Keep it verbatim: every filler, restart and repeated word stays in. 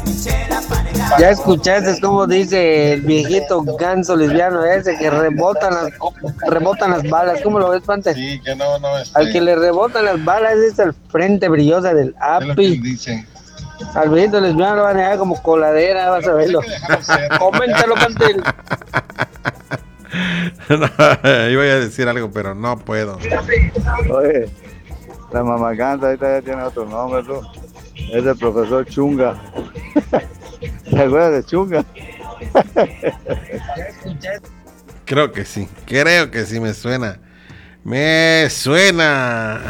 Ya escuchaste cómo dice el viejito ganso lesbiano ese que rebotan las, rebotan las balas. ¿Cómo lo ves, Pante? Sí, que no, no, este, Al que le rebotan las balas es el frente brillosa del es lo que él A P I. dice. Al viejito lesbiano lo van a dejar como coladera, vas a verlo. Coméntalo, Pante. No, iba a decir algo, pero no puedo. Oye, la mamacanta ahorita ya tiene otro nombre, tú. Es el profesor Chunga. ¿Te acuerdas de Chunga? Creo que sí, creo que sí me suena. Me suena.